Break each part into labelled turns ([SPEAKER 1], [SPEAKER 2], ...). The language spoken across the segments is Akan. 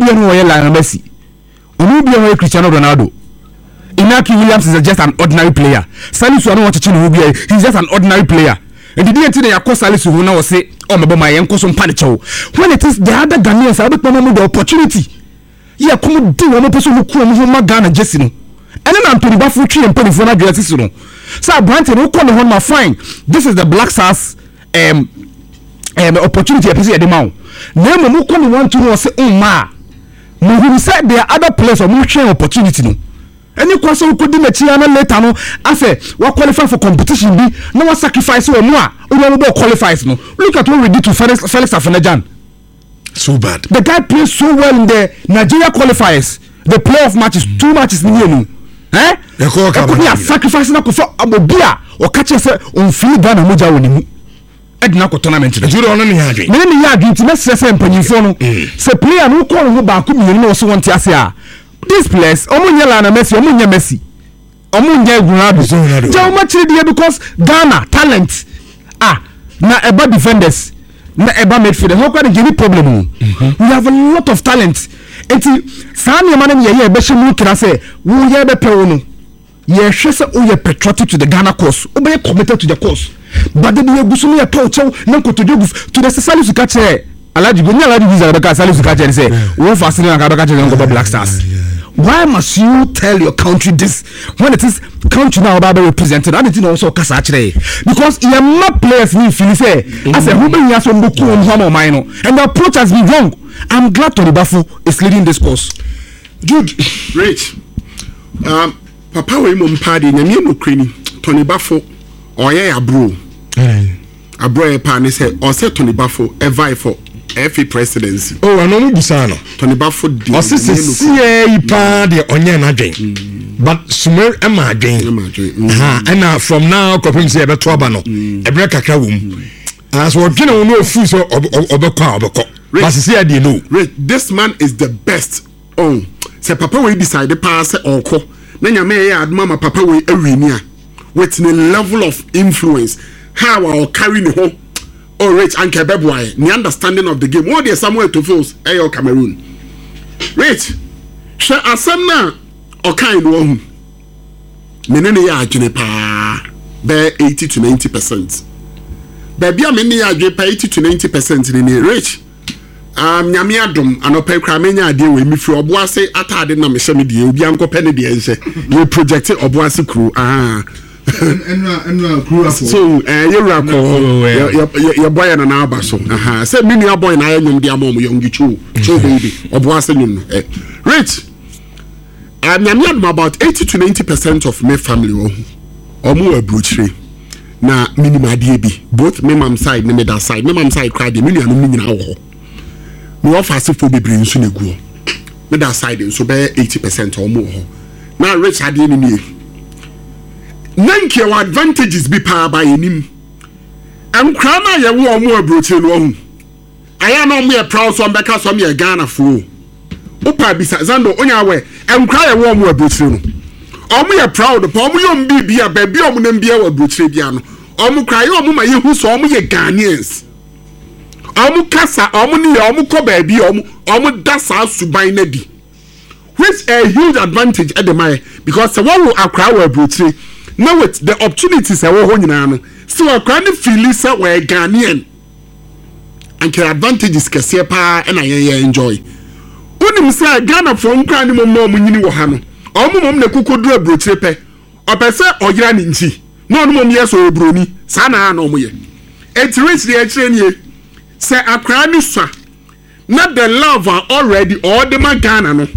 [SPEAKER 1] be no Lionel Messi. Onu be no Cristiano Ronaldo. Inaki Williams is just an ordinary player. Salisu no want to he's just an ordinary player. And the day they are Salisu who now say, oh my boy, my uncle some panicho. When it is the other Ghanaians, I don't know the opportunity. Yeah, come do one person who come from Ghana Jessino. And then I'm to the baffle tree and put it for a Jessino. So Branton who come on my fine. This is the Black Stars opportunity I see at the mount. Name who come want to say, oh ma. Who said there are other players who share opportunity. No. Any question who could do Chiana later no, I say what qualify for competition be no one sacrifice or more qualifies no. Look at what we did to Felix Afenajan.
[SPEAKER 2] So bad. The
[SPEAKER 1] guy plays so well in the Nigeria qualifiers. The playoff matches, 2 matches in the eh? The sacrificing up for Abobia or catch us on field Ghana Moja when Edna tournament.
[SPEAKER 2] You don't know me.
[SPEAKER 1] Many yard to mess and Penifono. Say player no call who back you also want to say. This place, Omunya Lana Messi, Omunya Messi, Omunya Ronaldo. How much idea because Ghana talent na eba defenders, na eba midfielders. How can give problem? We have a lot of talent. Enti Sani man ye be shemu kira say wo ye be pe no. Ye hwese o ye patriotic to the Ghana cause. O be committed to the cause. But the ye gusumi ye talk na kotodo to the Salisu catch Alaji go ni Alaji visa be Salisu catch and say wo fasting na ka catch go Black Stars. Why must you tell your country this when it is country now about represented? I didn't also cast actually because you are not players me feel say as a woman you have some book on home minor and the approach has been wrong. I'm glad Tony Bafo is leading this course.
[SPEAKER 2] Good, Rich. Papa we mum party na me no kreni Tony Bafo oye abro. Abro e pa ne say or say Tony Bafo ever for FA presidency.
[SPEAKER 1] Oh, I know Busano.
[SPEAKER 2] Tony Bafo di.
[SPEAKER 1] O see pa de onye na dwen. But sumer ema dwen. And from now kopim say be to aba no. Ebre kakra wom. As we dwen no fu so obekọ. But see dey no.
[SPEAKER 2] This man is the best. Oh, say papa we decide pa say onko. Na nyame ya admama papa we awini a with the level of influence how I carry the whole. Oh, Rich and Kebebwai, the understanding of the game. What is Samuel to Fils, Ayo Cameroon? Rich, shall Asamna or kind one? Menene ya Junipa, bear 80 to 90%. Baby, I mean, ya 80 to 90% in the Rich. Nyamiadum, and Ope Cramenia deal with me for Obuase at the Namishami, Bianco Penny, you projected Obuase crew. So your boy and an albaso. Say me your boy and I am the mom young chu baby of Wasenum. Rich. I'm about 80 to 90% of my family or more brutally. Na minima DB. Both me mom side, me that side. Me mom side cried the million hour. Me offer for be bring soon go. Me that side so be 80% or more. Now Rich had any Nanke wa advantages be pa by him. Am krana ye wo mo abroche no hu. Aya no mo ye proud so mbeka so me Ghana fo. Opa bisa zando onya we am kra ye wo mo abroche no. Omo ye proud pa omo yom bibia ba bi omo nam bia wa abroche bia no. Omo kra ye omo ma ye hu so omo ye Ghanaians. Omo kasa omo ni omo ko ba bi omo dasa suban na di. Which a huge advantage at the my because the one who akra wa abroche now with the opportunities I want to so I can't feel say we're Ghanaian and the advantages kese pa and I enjoy. Unim say Ghana from Ghana mom nyini wo ha no. Mom na kukodura brochire pe. Opese oyira ni nchi. No mom yes o broni. Sa na na omoye. Rich the ekire nie. Say akra ni swa. Not the lover already or the Ghana no.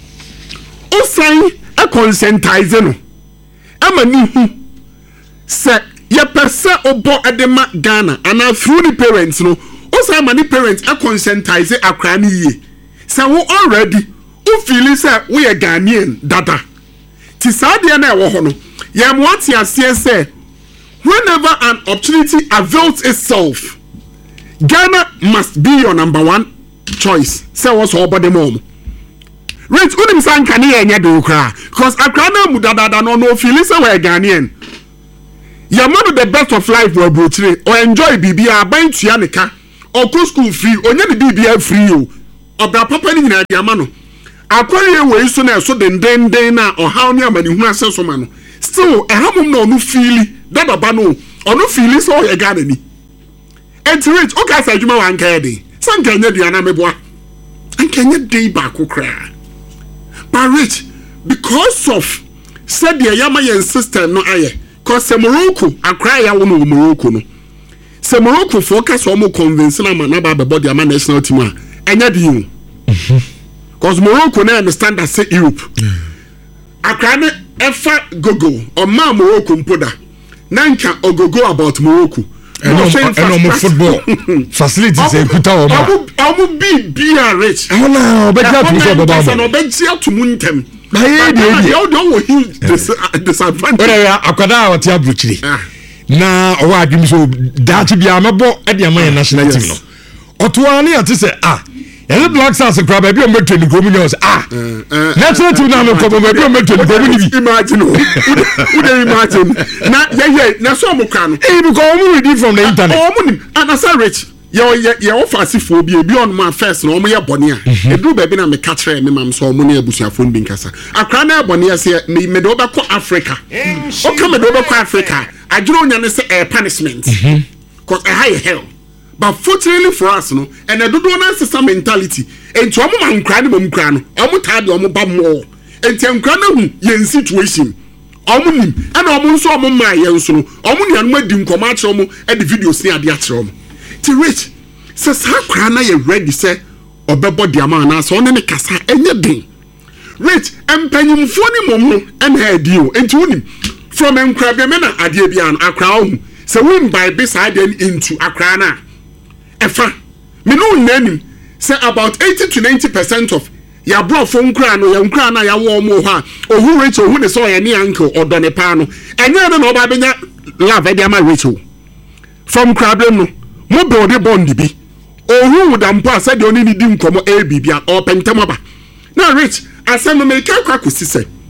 [SPEAKER 2] O say a consentize no. Ama ni hu se ye pese obo edema Ghana and through the parents no o say many parents a consentize akra ni ye se wo already o feel say we are Ghanaian dada ti saade na e wo ho no ye mo ati ase say whenever an opportunity avails itself Ghana must be your number one choice say what's over the mom. Rich unim sanka ni enya do kra cause akra na mu dada no feel say we Ghanaian. Ya man the best of life we brochire or enjoy bibia ban tua neka or go school free onye the bibia free o obra papa ni nyina dia ma no akwari we so na so den na ohaw ni amani hu aseso ma no still ehamum na onu feeli that baba no onu feeli so ye Ghana ni enti rich o ka sa adwuma wan ka de sanka nya dia na meboa anka nya dey ba ko kra but rich because of said the yama yen system no aye cause Morocco akra ya wo no Morocco no se Morocco focus o mo convince na man ba body ama national team a enya di you cause Morocco na understand that say Europe akra ne efa gogo o ma Morocco mpoda nanka ogogo about Morocco
[SPEAKER 3] no football facilities e kuta o ma
[SPEAKER 2] amu be rich
[SPEAKER 3] na obeja to so baba
[SPEAKER 2] mo obeja to muntem
[SPEAKER 3] baye de
[SPEAKER 2] you don't huge disadvantage
[SPEAKER 3] ora akwada o ti abrochiri na o wa adwum so dachi bia mebo e de man national team no otoa ne ate se ele Black Stars crab e bi o meto ni gomu news national team na no ko be o meto ni gomu ni bi
[SPEAKER 2] imagine na na so mo kwa no
[SPEAKER 3] because we read from the internet
[SPEAKER 2] mo and as rich ye offer for bi on my first no mo ye bone a edu ba bi na me catch me mam so mo na abusuafo bi nkasa akra na bone ase me do ba ko Africa o ka me do ba ko Africa adwuro nya ne say punishment cause high hell. But fortunately for us, no, and I don't know some mentality. And to a man crying, I'm tired of my more. And ten cranum, yen situation. Omunim, and almost so my yanso, Omuni and wedding comachomo at the videos near the atrom. To rich says how crana ye ready, say, or bebo diamana, so on any cassa, and your ding. Rich and penny funny momo and head you, and to him from Encrabamena Adiabian, a crown. So win by beside them into Akrana. Efa me no nanim say about 80 to 90% of ya bro phone kra no ya nkra na ya wo mo ha ohu Rachel ohu ne so ya ne uncle odone pa no enye no ba benya love e dia ma Rachel from problem no mo build the bond bi ohu wudampo said oni ni di nkomo bibia o pentem ba na rich asem me ka kwa kosi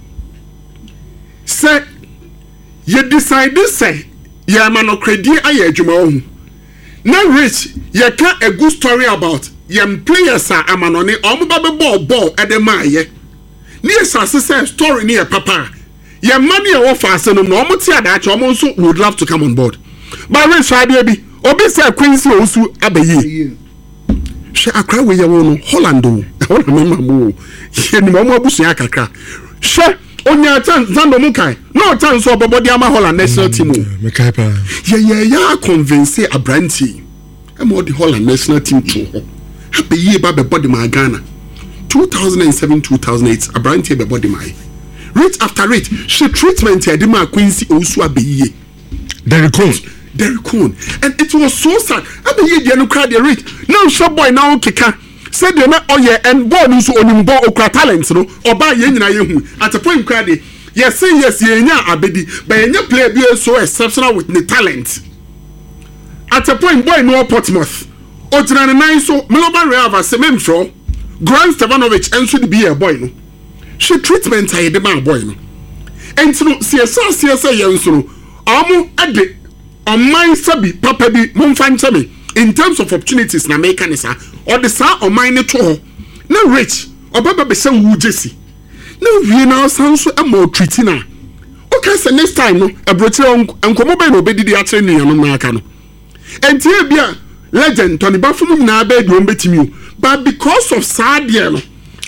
[SPEAKER 2] say ye decide say ya ma no kredi aye adwuma ohu. Now rich, you can't a good story about young players are amanone or ball at the maye. Near say story near papa. Your money or fast and normal tia that almost would love to come on board. But rich baby, obi say Quincy also abaye. She a cry with your own Hollando. She no more busia kakra. She on your chance Zando Mukai. No chance for Bobody Ama Holland national team. Yeah, convince a brandy. I'm all the Holland national team too. Happy year by body my Ghana. 2007-2008, a brandy by body my. Rate after rate, she treatment here, the Quincy also a be
[SPEAKER 3] Derek
[SPEAKER 2] Coon. And it was so sad. I be here, the crowd the rate. No shop boy now kika. Said they met oh yeah, and born so on bo okra talents no or buy yen na yehu at a point crowd. Yes, say yes, yenya abedi, but yenya player be so exceptional with the talent. At a point, boy no Portsmouth. Otina nine so Miloban Reava Sememfro, Grant Stevanovic and should be a boy no. She treatment I the man boy no. And so CSA Yansuro, Amu Ade, on my sabi, Papa be Monfan Chami, in terms of opportunities na make anisa, or the sa or mine to no rich, or Baba be some woo Jesse. No, we now sound so a more treatina. Okay, so next time, no, a brother and come over and obey the attorney and Americano. And here be a legend, Tony Buffalo now bed won't bet you, but because of sad yellow.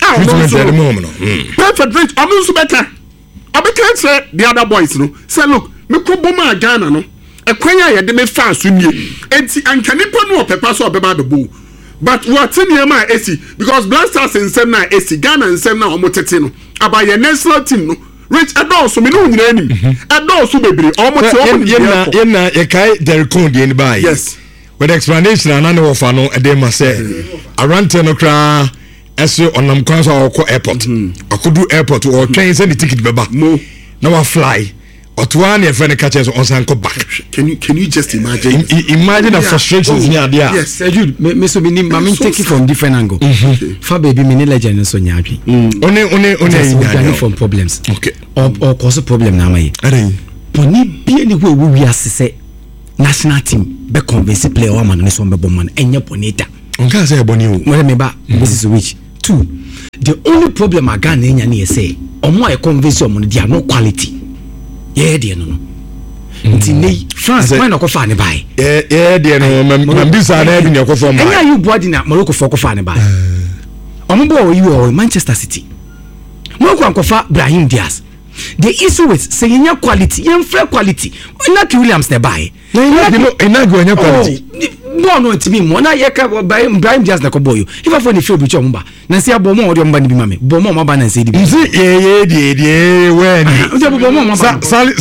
[SPEAKER 2] Perfect rich, I'm also better. I can't say the other boys, no. Say, look, me Koboma Ghana, no. A quaya ya de me fast with me. And see, and can you put no paper so about the boo? But what's in your my AC? Because Black Stars in Semna AC, Ghana and Semna or Motetino. About your national team, no. Rich adults, so me know your name. Adults, so baby, almost
[SPEAKER 3] Yena, Yakai, Derek Coon, the by.
[SPEAKER 2] Yes.
[SPEAKER 3] With explanation, and I know of no, a day must say, around 10 o'clock. As you on Namkwanza or airport, I could do airport or train send the ticket, Baba. No, now I fly. Or to one your friend catches on Sanko back.
[SPEAKER 2] Can you just imagine?
[SPEAKER 3] Imagine the frustrations near there.
[SPEAKER 2] Yes,
[SPEAKER 4] Jude, Mr. Binim, I mean, take it from different angle. For baby, mini legend so nyapi. Only from problems.
[SPEAKER 3] Okay.
[SPEAKER 4] Or cause a problem now. Pony be anywhere we are say national team be convince player woman and some woman and your bonita.
[SPEAKER 3] Onka say boni o.
[SPEAKER 4] Mo me ba this is which 2 the only problem again enya na say omo a convince omo they are no quality yeah dey no nti nei France when okofa ne bai
[SPEAKER 3] yeah dey no mambisa na bi ne okofa ma
[SPEAKER 4] enya you body na Morocco for okofa ne bai omo bo you Manchester City Morocco ankofa Brahim Diaz. The issue with saying your quality, your fair quality. Not Williams ne buy.
[SPEAKER 3] Na go nya quality.
[SPEAKER 4] No no to me mo na ye ka Brahim Diaz na ko boy. If I for the field with chomba. Na say abo mo odi omba ni bi mame. Bo mo ba na say di.
[SPEAKER 3] Nzi ye when.
[SPEAKER 4] Oje bo mo ba.
[SPEAKER 3] Sali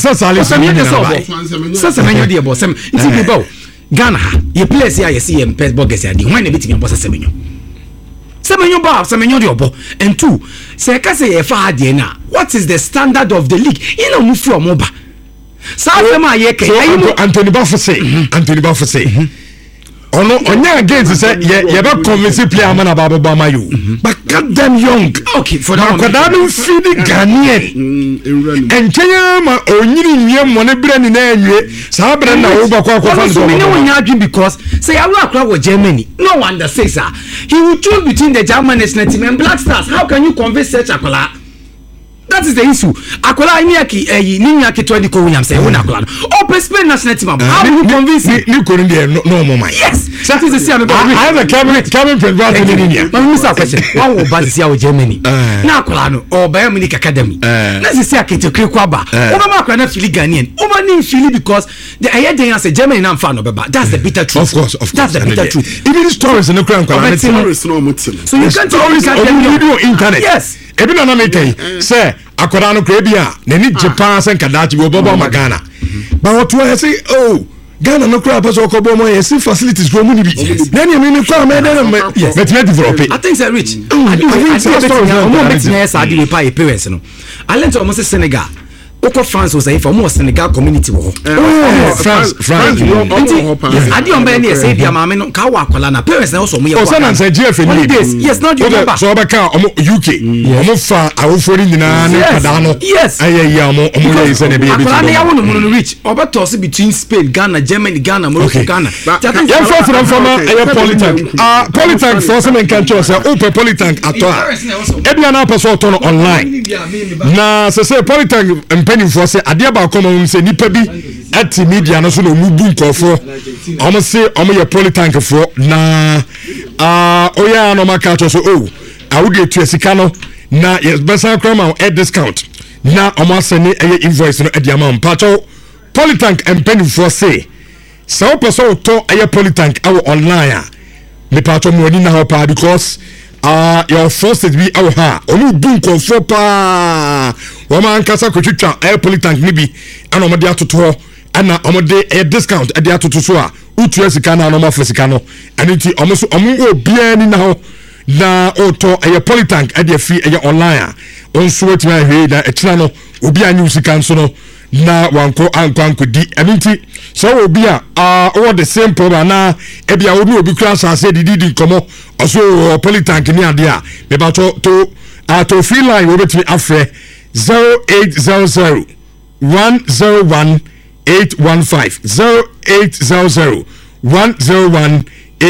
[SPEAKER 4] Sasa menyo di abo sem. Nti bi ba. Ghana ha. Ye place here ye see em pes boggers ya di. When e bitimi abo sasa menyo. Semenyo ba semenyo di obo. And 2 say ka say e fa ade na. What is the standard of the league? You know, move from Oba. So
[SPEAKER 3] Anthony Buffett say. Onya against say ye be convince player man about Bamayo. But got them young.
[SPEAKER 4] Okay, for that one.
[SPEAKER 3] Don't feed the Ghanaian. And Kenya ma onyiri nyem mo ne bre ni na anwie. Sa bre na wo ba kwa fan
[SPEAKER 4] so. Me no nya dream because say I will across with Germany. No wonder say sir. He will choose between the German national team and Black Stars. How can you convince such Akola? That is the issue. Akola ni yaki 20 ko Williams say wona Akola. Open Spain national team. How do you convince him?
[SPEAKER 3] Ni ko no more man.
[SPEAKER 4] Yes. That is the same.
[SPEAKER 3] I have a Cameron Prince in India.
[SPEAKER 4] But Mr. Question, one will base here with Germany. Na Akola no or Bayern Munich Academy. Let's say akete kwaba. Obama Akola na fili Ghanaian. Obama ni fili because the aye dey say Germany na fan obeba. That's the bitter truth.
[SPEAKER 3] Of course.
[SPEAKER 4] That's the bitter truth.
[SPEAKER 3] Even stories in the crown Akola.
[SPEAKER 4] So you can't always get
[SPEAKER 3] video internet.
[SPEAKER 4] Yes.
[SPEAKER 3] Ebi na make say Akola no kra bia na ni Japan sen kadachi bo Ghana. But what you say Ghana no kra pass okobo mo yes facilities go muni bi. Then you mean kwa me dem met develop.
[SPEAKER 4] I think say rich. I think yes I dey pay parents no. I learned almost Senegal. Oko France was say for more Senegal community wo.
[SPEAKER 3] France.
[SPEAKER 4] Adi on be say dia maame no ka wa Akola na parents na also mo ye.
[SPEAKER 3] O say na say GF ni.
[SPEAKER 4] Yes, not you remember.
[SPEAKER 3] So ba ka UK. Omo fa awofori nyina ne kada no.
[SPEAKER 4] Yes.
[SPEAKER 3] Ayeya omo ye say na be be.
[SPEAKER 4] Akola na ya wono no reach. Oba toss between Spain, Ghana, Germany, Ghana, Morocco, Ghana.
[SPEAKER 3] Ya from Polytank. Polytank for some country say open Polytank ato. Ebia na pass auto online. Na say Polytank pennyfo say ade ba come say nipa bi at media no so no mu bu nkofo omo say omo ye Polytank fo na oya no maka to so awude tu esika no na yes besa krama at discount na omo asene eye invoice no ade amount pacho Polytank pennyfo say so person to eye Polytank awo online me pacho mo ni na ho pa because your first is be our ha onu bunko fo pa wo man kasa ko twitwa air Polytank ni bi ana o de atoto ana o de a discount e de atoto so a utu asika na no ma fasika no aniti o so o mu obia ni na ho na oto air Polytank e de fi e online onso wetima hwe da e kira no obi anyu usika nso no na wanko anko di aniti so obi a all the same problem na e bia onu obi kura say di komo also Polytank ni ade a me ba to free line we betimi afre 0800 101 815 0800 101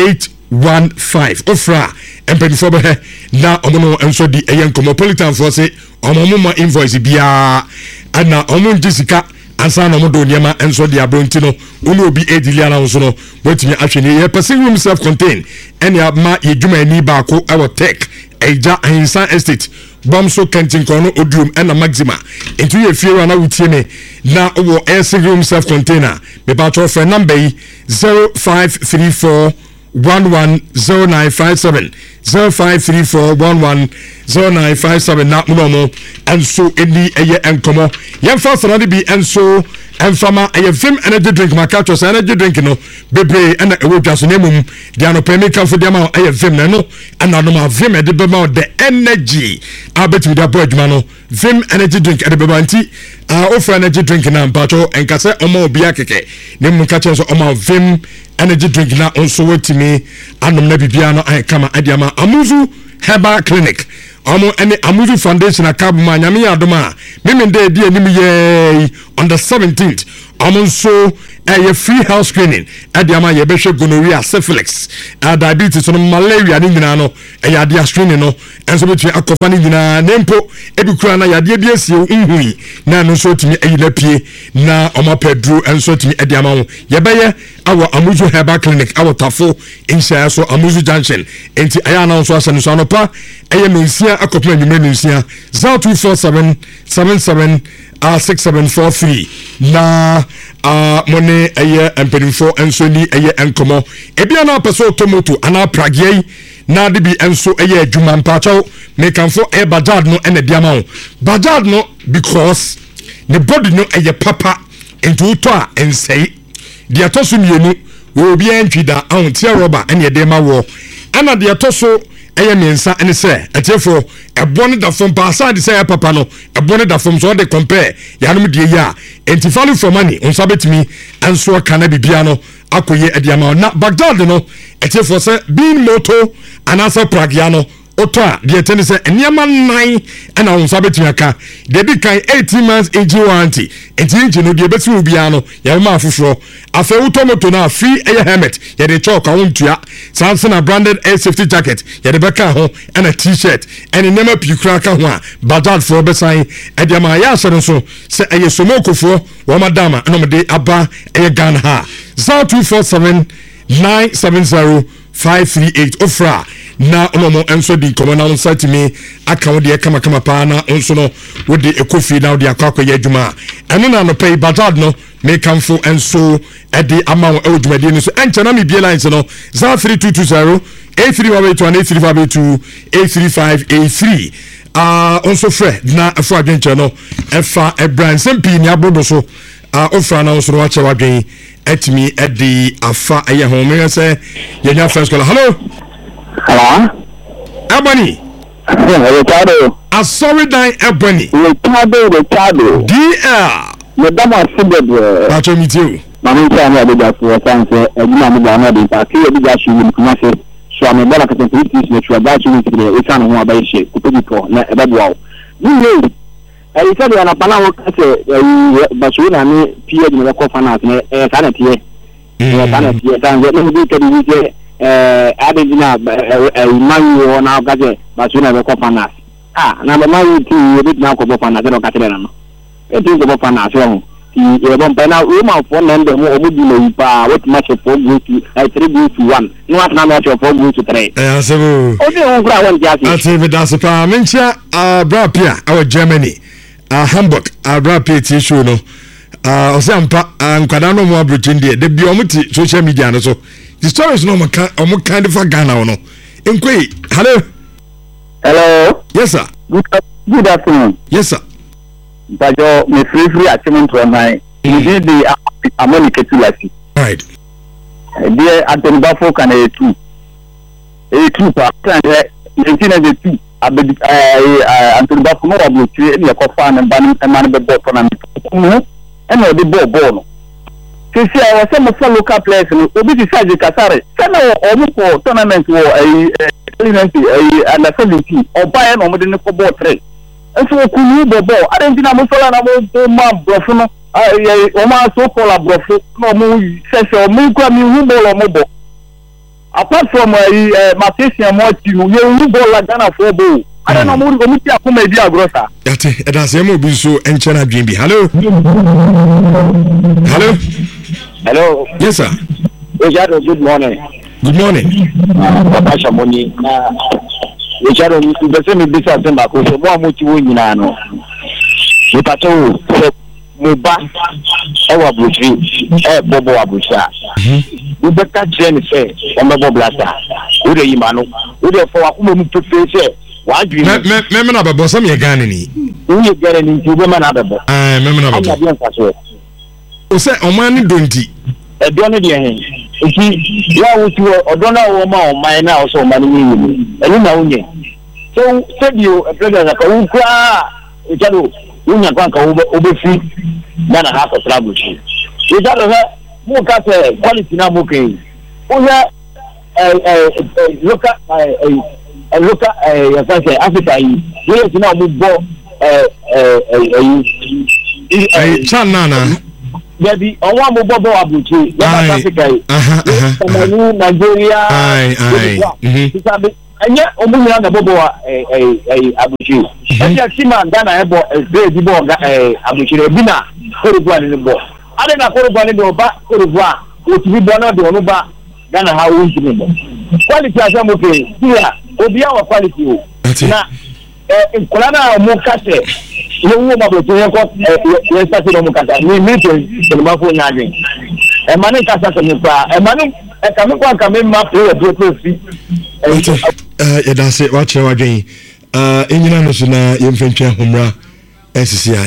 [SPEAKER 3] 815 ofra empedifo be na omo enso di eyen komo Polytank for say omo mo invoice bia ana omo njisika ansa no mo do niema enso di abronti no unu obi edili ala nso no wetimi ahwene ye person room self contain ene ma ye dwuma ni ba ko our tech eja Insan Estate Bomso Kentin Kono Odium ena Maxima into ye fear na wutie me na wo AC room self container me ba to for number 0534 110957 0534 110957 na munomo enso eni eye enkomo yemfa sanade bi enso enfama eye Vim energy drink makacho sa energy drink no bebre ena ewodwa so nemum dia no pemika fo dia ma eye Vim na no ana no ma Vim e de bema the energy abeti da boy adwuma no Vim energy drink e de beba nti offer energy drink na mpacho enkase omo obi akeke nemum kacho so omo Vim energy drink na onso wetimi anom na bibia no kama adiama Amuzu Herbal Clinic Amo ene Amuzu Foundation akabuma nyame adoma memende di anim ye on the 17th so free health screening adiama ye behwe gonorrhea syphilis diabetes no malaria ni nyina no yade screening no enso betwe akofa ni nyina nempo ebikura na yade bi asie unhui na no so timi ayina pie na omapedru enso timi adiama ho ye beye awo Amuzu Herbal Clinic awo Tafo insha so Amuzu Junction enti aya na so asane so anopa eye no nsia akopna nyime no nsia 024777 6743 na mone eye empenifo enso ni eye enkomo ebia na peso tomoto ana pragiei na de bi enso eye adwuma mpacho mekanfo e Bajad no ene diama ho Bajad no because the body no eye papa into to a ensei de atoso mienu obi antwida ahontia roba ene de ma wo ana de atoso eye mensa ene se etefo ebone da fom pa aside say papa no ebone da fom so de compare yanom de ya enti value for money on sabetimi enso kana bibia no akoye ediama na Baghdad no etefo se bin moto anasa pragiano oto a de tene se eniama nan ana on sabetimi aka de bi kan 18 months age warranty enti engine no de beti obia no ya ma afufuro afa utomoto na free air helmet ya de chalk awontua Samsung branded air safety jacket ya de beka ho and a t-shirt and nema pikura ka ho a Bajad for besan ediama ya asere so se aye somokofo wo madama no de aba aye Ghana ha 0247 970 538 ofra na omo enso di komo na site me aka wo de kama pa na onso no wo de ekofi na wo de akwa ye adwuma eno na no pay Bajad no me kamfo enso edi ama wo adwuma de no so encha na me bie lines no 03220 83182 83583 onso fre na afo adwenche no efa ebran sempi ni abodo so ofra na onso wa chewa dwen etimi edi afa eye ho me say yenya first call. Hello Ebony
[SPEAKER 5] Ricardo
[SPEAKER 3] sorry die Ebony
[SPEAKER 5] Ricardo
[SPEAKER 3] DL
[SPEAKER 5] Madam Asibebe
[SPEAKER 3] Pacho meet
[SPEAKER 5] Mami Chama de Gafu Sanse Ejima mu Ghana de Party de Gashi mu Kumase so am bala ka tentisi ne chwa Gashi mu tire e sana ho abaye kutoto na ebeboa ni e said na pana wo kase Barcelona ni pie de na ko finance ne kana tie kana tie kan je no bi kedi je Adina Manu na gaje Barcelona be ko finance na Manu ti bit na ko finance no katele na no e ti ko finance ho e bon pena o ma fo na ndem o mu di le pa what match for go to 3 go to 1 no at na match for go to 3
[SPEAKER 3] asebu
[SPEAKER 5] o di on kra won jasi
[SPEAKER 3] ati that's pa mencha brapia our Germany Hamburg brapia ti show no o se ampa nkwada no mo abrochinde de bi o muti social media no so the stories no mo kind of Ghana no enkwe
[SPEAKER 5] hello
[SPEAKER 3] yes sir
[SPEAKER 5] good afternoon
[SPEAKER 3] yes sir
[SPEAKER 5] Bajo me free achievement to my you the amoni ketulasi
[SPEAKER 3] right
[SPEAKER 5] there Anthony Bafo can a two pa 1992 Anthony Bafo no abotire e ko fa na ban man be ball tournament and no the ball no see I was some local players no obi ti Saji Kasare say no omuko tournament wo under 17 oba no mo de ne ko ball 3 so kunu bobo Argentina mo sola na mo ma brofo no o ma so call brofo no mo sese mo kwa mi hu ball mo bo apart from Matesian mo ti no ye hu ball la Ghana for bo I don't know mo ti akoma bi agrosa
[SPEAKER 3] yate e da se mo bi so enchana dwin bi hello yes sir
[SPEAKER 5] Ojado good morning
[SPEAKER 3] Papa
[SPEAKER 5] Shamoni Ojado ni be se mi bi sa semba ko so mo amuti wo nyina no we pato mo ba e wa buji bobo wa buja we be ka train se o me bo blasta we dey imano we dey for akuma mu pepe se wa adwi
[SPEAKER 3] me na babo sam ye Ghana ni
[SPEAKER 5] we Ghana ni ti be me na babo
[SPEAKER 3] me na babo o se o man ni donti
[SPEAKER 5] e do ne de hen nti ya wo ti odo na wo ma o man na o so man ni ni eni na unye so sadio e president ka wo kwa e jado unya kwa ka obe fi na na ha so travel shi e jado ha mo ka se quality na mo ke o ya local ya say Africa yi we ti na mo bo
[SPEAKER 3] Chanana
[SPEAKER 5] Baby, I want to go Abuchi. Africa. Nigeria. And yet, Omuya the Bobo Abuchi. And yet, Sima Ghana Ebo is very deep Abuchi. Bina, Koruban in the book. I don't know Koruban in the back, Koruban, which we don't know the Onuba, Ghana how we do. Quality as I'm okay. Here, Obia quality. Now, in Kolana Mokase, you know about the started on Mokasa. We meet in the Mafo Nagin. A man in Casa, a man a Kamiko Kamima play a beautiful feet.
[SPEAKER 3] That's it. Watch your again. England National Infantry Humra SCCI.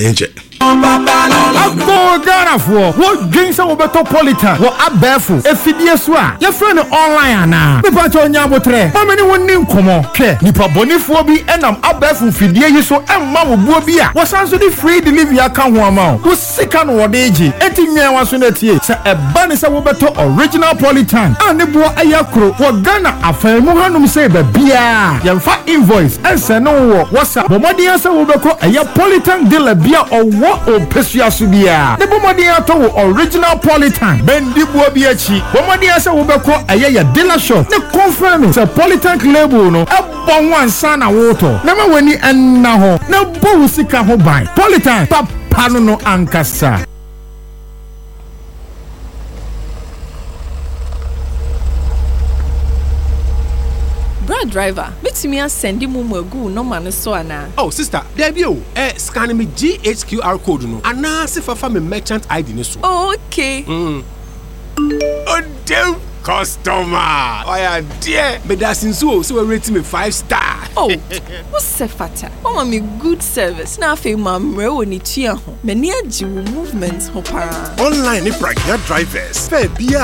[SPEAKER 1] Go Ghana for what drinks over Metropolitan, what a barefoot, a fidiaswa, your friend online now. The Paton Yabotre, how many one name come on? Care, Nipa Bonifobi, and I'm a barefoot fidia, so and Mamma Bobia was answered free delivery account one amount. Was sick on what age, 18 years was in a Banisa Wobeto original Politan, and the boy Ayakro, what Ghana affair Mohanum say, the beer, your fat invoice, and say no, what's up? Bomadia Wobeko, a Politan de la beer or what? O Pesia Subia, the Bomadia to original Politan, Bendi Bobiachi, Bomadia Wobeko, a dealer shop, the confirming a Politan label, no, a bon one son of water, never when you and now, no Bosika Hobai, Politan, Papano Ancasa.
[SPEAKER 6] Driver, bet me and send him go no man so ana.
[SPEAKER 7] Oh sister, there be scan me GHQR code no. Ana se fa me merchant ID ni so.
[SPEAKER 6] Oh, okay.
[SPEAKER 7] Oh damn customer. Oh yeah dear. Me da sinso so we rate me 5 star.
[SPEAKER 6] Oh, what's Sefata? Oh me good service. Na fe mamre woni tua ho. Me ni agi movements ho para.
[SPEAKER 7] Online ni pragya drivers. Fair bia